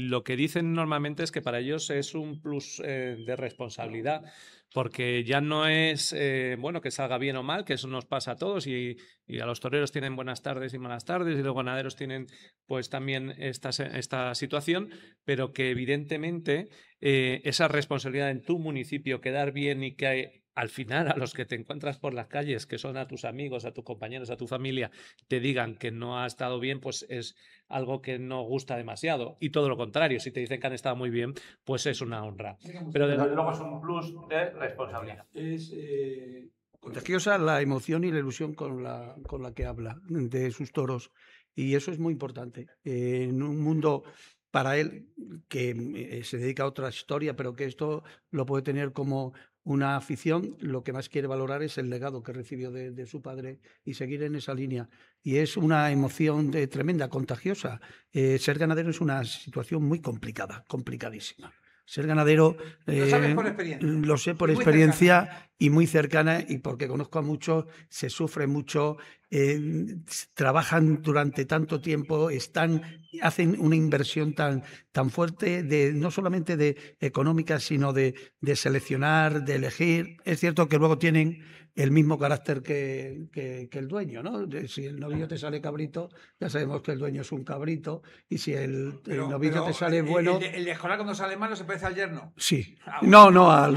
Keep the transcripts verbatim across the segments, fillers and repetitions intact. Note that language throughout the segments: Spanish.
lo que dicen normalmente es que para ellos es un plus eh, de responsabilidad, porque ya no es, eh, bueno, que salga bien o mal, que eso nos pasa a todos y, y a los toreros tienen buenas tardes y malas tardes y los ganaderos tienen pues también esta, esta situación, pero que evidentemente eh, esa responsabilidad en tu municipio, quedar bien y que hay, al final a los que te encuentras por las calles, que son a tus amigos, a tus compañeros, a tu familia, te digan que no ha estado bien, pues es algo que no gusta demasiado. Y todo lo contrario, si te dicen que han estado muy bien, pues es una honra. Pero desde luego es un plus de responsabilidad. Es eh, contagiosa la emoción y la ilusión con la, con la que habla de sus toros. Y eso es muy importante. Eh, en un mundo para él que eh, se dedica a otra historia, pero que esto lo puede tener como una afición, lo que más quiere valorar es el legado que recibió de, de su padre y seguir en esa línea. Y es una emoción de, tremenda, contagiosa. Eh, ser ganadero es una situación muy complicada, complicadísima. Ser ganadero, eh, lo sabes por experiencia. Lo sé por experiencia cercana. Y muy cercana, y porque conozco a muchos, se sufre mucho, eh, trabajan durante tanto tiempo, están, hacen una inversión tan, tan fuerte, de, no solamente de económica, sino de, de seleccionar, de elegir. Es cierto que luego tienen el mismo carácter que, que, que el dueño, ¿no? Si el novillo te sale cabrito, ya sabemos que el dueño es un cabrito, y si el, pero, el novillo pero te sale bueno... El de, el de escolar cuando sale malo se parece al yerno. Sí. No, no, al,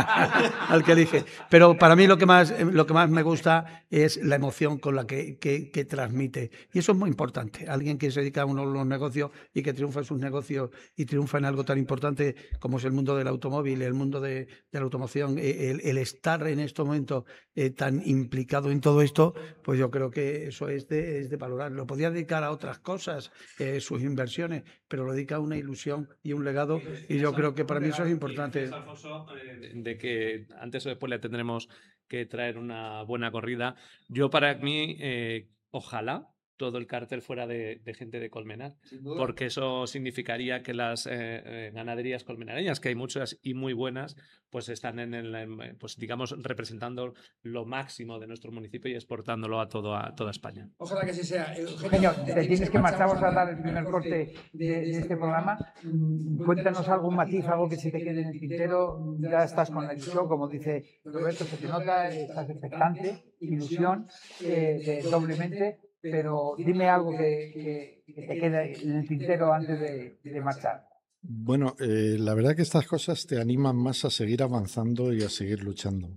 al que elige. Pero para mí lo que más, lo que más me gusta es la emoción con la que, que, que transmite. Y eso es muy importante. Alguien que se dedica a uno de los negocios y que triunfa en sus negocios y triunfa en algo tan importante como es el mundo del automóvil, el mundo de, de la automoción, el, el estar en este momento eh, tan implicado en todo esto, pues yo creo que eso es de, es de valorar. Lo podía dedicar a otras cosas, eh, sus inversiones, pero lo dedica a una ilusión y un legado, y yo creo que para mí eso es importante. Alfonso, eh, de que antes o después le tendremos que traer una buena corrida. Yo, para mí, eh, ojalá todo el cartel fuera de, de gente de Colmenar, porque eso significaría que las eh, eh, ganaderías colmenareñas, que hay muchas y muy buenas, pues están en el, en, pues digamos, representando lo máximo de nuestro municipio y exportándolo a, todo, a toda España. Ojalá que así sea. Eugenio, te tienes que marchar, vamos a dar el primer corte de, de este programa. Cuéntanos algún matiz, algo que se te quede en el tintero. Ya estás con la ilusión, como dice Roberto, se te nota, estás expectante, ilusión, eh, de, doblemente. Pero dime algo que, que, que te quede en el tintero antes de, de marchar. Bueno, eh, la verdad que estas cosas te animan más a seguir avanzando y a seguir luchando.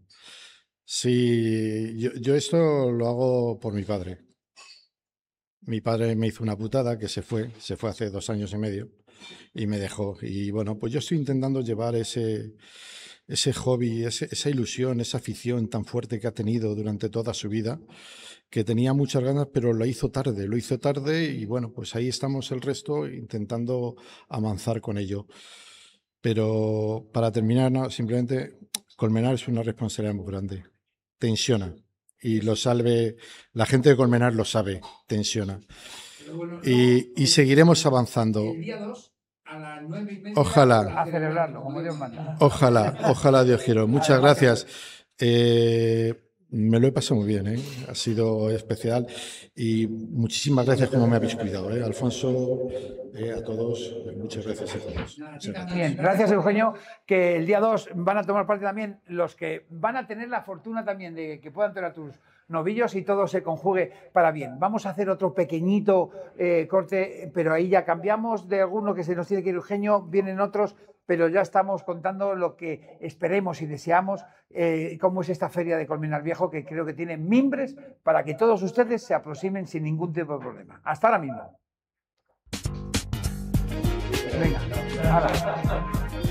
Sí, yo, yo esto lo hago por mi padre. Mi padre me hizo una putada que se fue, se fue hace dos años y medio y me dejó. Y bueno, pues yo estoy intentando llevar ese, ese hobby, ese, esa ilusión, esa afición tan fuerte que ha tenido durante toda su vida, que tenía muchas ganas, pero lo hizo tarde, lo hizo tarde y bueno, pues ahí estamos el resto intentando avanzar con ello. Pero para terminar, no, simplemente Colmenar es una responsabilidad muy grande, tensiona y lo sabe, la gente de Colmenar lo sabe, tensiona. Y, y seguiremos avanzando. El día dos, a las nueve y media, ojalá, a celebrarlo, como Dios manda. Ojalá, ojalá Dios quiera. Muchas gracias. Eh, me lo he pasado muy bien, ¿eh? Ha sido especial y muchísimas gracias como me habéis cuidado, ¿eh? Alfonso, eh, a todos, muchas gracias a todos. Muchas gracias. Bien, gracias Eugenio, que el día dos van a tomar parte también los que van a tener la fortuna también de que puedan tener a tus novillos y todo se conjugue para bien. Vamos a hacer otro pequeñito eh, corte, pero ahí ya cambiamos de alguno que se nos tiene que ir Eugenio, vienen otros, pero ya estamos contando lo que esperemos y deseamos, eh, cómo es esta feria de Colmenar Viejo, que creo que tiene mimbres para que todos ustedes se aproximen sin ningún tipo de problema. Hasta ahora mismo. Venga, ahora.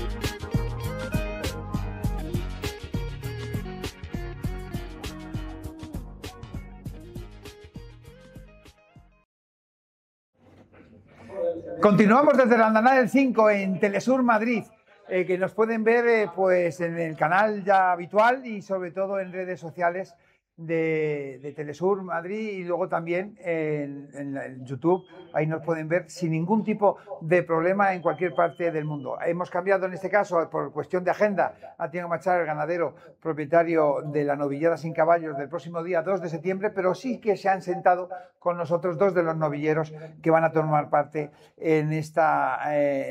Continuamos desde la Andanada del cinco en Telesur Madrid, eh, que nos pueden ver eh, pues en el canal ya habitual y sobre todo en redes sociales de, de Telesur Madrid y luego también en, en, en YouTube. Ahí nos pueden ver sin ningún tipo de problema en cualquier parte del mundo. Hemos cambiado en este caso por cuestión de agenda a Tiago Machar, el ganadero propietario de la novillada sin caballos del próximo día dos de septiembre, pero sí que se han sentado con nosotros dos de los novilleros que van a tomar parte en esta... Eh,